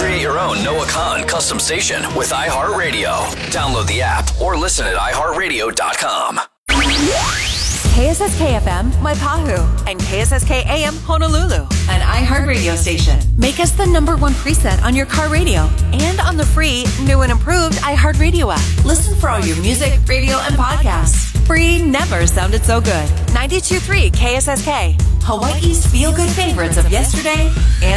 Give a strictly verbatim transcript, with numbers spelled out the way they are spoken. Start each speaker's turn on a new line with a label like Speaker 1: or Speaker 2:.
Speaker 1: Create your own Noah Khan custom station with iHeartRadio. Download the app or listen at i heart radio dot com.
Speaker 2: K S S K F M, Waipahu, and K S S K A M, Honolulu, an iHeartRadio station. Make us the number one preset on your car radio and on the free, new and improved iHeartRadio app. Listen for all your music, radio, and podcasts. Free never sounded so good. ninety-two point three K S S K, Hawaii's feel-good favorites of yesterday and